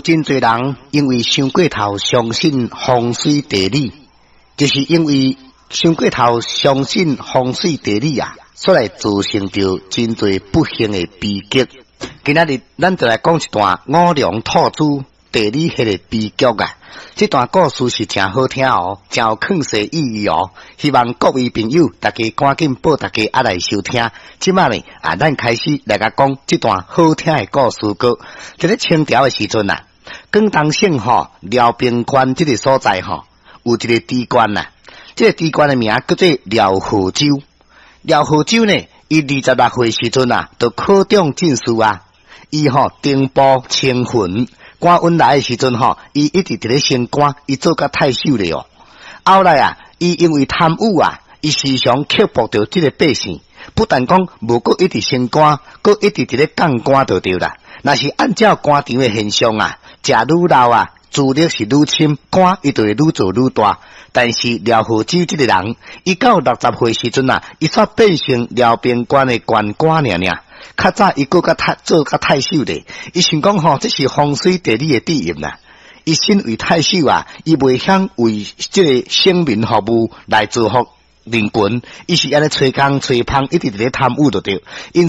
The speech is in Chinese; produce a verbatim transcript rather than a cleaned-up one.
真侪人因为想过头相信风水地理，就是因为想过头相信风水地理啊，所来造成着真侪不幸的悲剧。今仔日咱就来讲一段五梁兔子地理迄个悲剧啊！这段故事是真好听哦，真有劝世意义哦。希望各位朋友大家赶紧报大家啊来收听。即摆呢啊，咱开始来甲讲这段好听的故事歌。在咧清朝的时阵啊，广东省吼辽宾县这个所在吼，有一个地官呐、啊。这个地官的名叫做廖河州。廖河州呢，伊二十六岁时阵啊，就考中进士啊。伊吼丁步清魂。官运来的时阵吼，伊一直伫咧升官，伊做甲太守咧哦。后来啊，伊因为贪污啊，伊时常刻薄着即个百姓，不但讲无过一直升官，搁一直伫咧降官就对啦。若是按照官场的现象啊，食愈老啊，资历是愈深，官伊就会愈做愈大。但是廖河州即个人，伊到六十岁时阵啊，伊煞变成辽宾县的县官尔尔。较早伊个甲太做甲太守咧，伊想讲吼，这是风水地理的地印啦。伊身为太守啊，伊袂晓为这个省民服务来造福人群，伊是安尼吹工吹芳，一直伫咧贪污就对。因